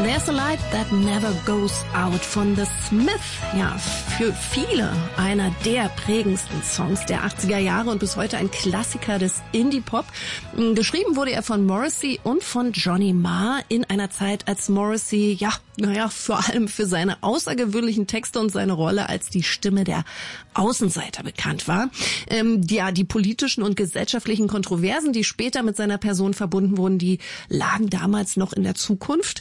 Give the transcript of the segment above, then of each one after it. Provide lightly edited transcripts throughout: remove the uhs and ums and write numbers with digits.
There's a Light That Never Goes Out von The Smiths. Ja, für viele einer der prägendsten Songs der 80er Jahre und bis heute ein Klassiker des Indie-Pop. Geschrieben wurde er von Morrissey und von Johnny Marr in einer Zeit, als Morrissey, vor allem für seine außergewöhnlichen Texte und seine Rolle als die Stimme der Außenseiter bekannt war. Die politischen und gesellschaftlichen Kontroversen, die später mit seiner Person verbunden wurden, die lagen damals noch in der Zukunft,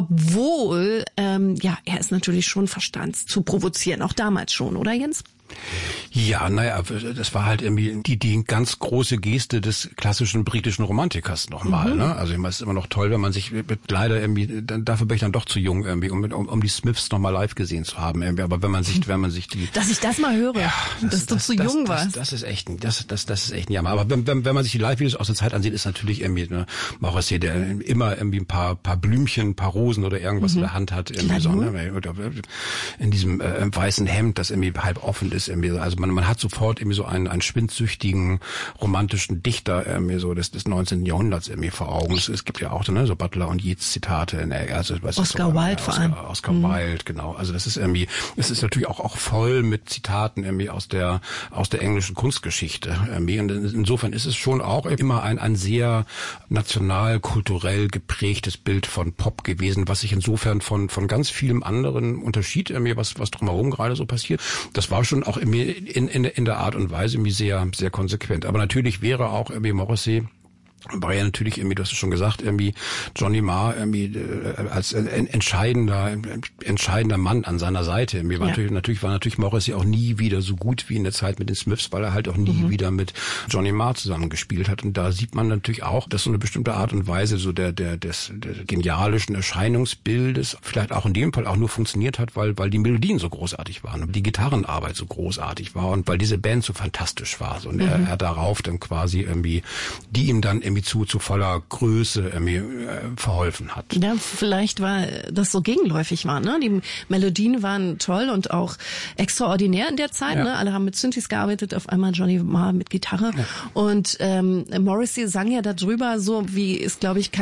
obwohl er es natürlich schon verstand zu provozieren, auch damals schon, oder Jens? Ja, das war halt irgendwie die ganz große Geste des klassischen britischen Romantikers nochmal. Ne? Also es ist immer noch toll, wenn man sich leider irgendwie, dafür bin ich dann doch zu jung irgendwie, um die Smiths nochmal live gesehen zu haben. Irgendwie. Aber wenn man sich die, dass ich das mal höre, dass du zu jung warst. Das ist echt ein Jammer. Aber wenn man sich die Live-Videos aus der Zeit ansieht, ist natürlich irgendwie Morrissey, der immer irgendwie ein paar Blümchen, ein paar Rosen oder irgendwas in der Hand hat, irgendwie so, ne? In diesem weißen Hemd, das irgendwie halb offen ist. Also man hat sofort irgendwie so einen schwindsüchtigen romantischen Dichter irgendwie so des 19. Jahrhunderts irgendwie vor Augen. Es gibt ja auch so Butler und Yeats Zitate. Also, Oscar Wilde vor allem. Oscar Wilde, genau. Also das ist irgendwie, es ist natürlich auch voll mit Zitaten irgendwie aus der englischen Kunstgeschichte irgendwie. Und insofern ist es schon auch immer ein sehr national, kulturell geprägtes Bild von Pop gewesen, was sich insofern von ganz vielem anderen unterschied irgendwie, was drumherum gerade so passiert. Das war schon auch irgendwie in der Art und Weise irgendwie sehr, sehr konsequent. Aber natürlich wäre auch irgendwie Morrissey, war ja natürlich irgendwie, du hast es schon gesagt, irgendwie Johnny Marr irgendwie als entscheidender Mann an seiner Seite. Irgendwie war natürlich Morrissey auch nie wieder so gut wie in der Zeit mit den Smiths, weil er halt auch nie wieder mit Johnny Marr zusammengespielt hat. Und da sieht man natürlich auch, dass so eine bestimmte Art und Weise so des genialischen Erscheinungsbildes vielleicht auch in dem Fall auch nur funktioniert hat, weil die Melodien so großartig waren und die Gitarrenarbeit so großartig war und weil diese Band so fantastisch war. So, und er darauf dann quasi irgendwie, die ihm dann irgendwie zu voller Größe irgendwie verholfen hat. Ja, vielleicht war das so gegenläufig war, ne? Die Melodien waren toll und auch extraordinär in der Zeit, ne? Alle haben mit Synthes gearbeitet, auf einmal Johnny Marr mit Gitarre und Morrissey sang ja darüber so, wie es, glaube ich,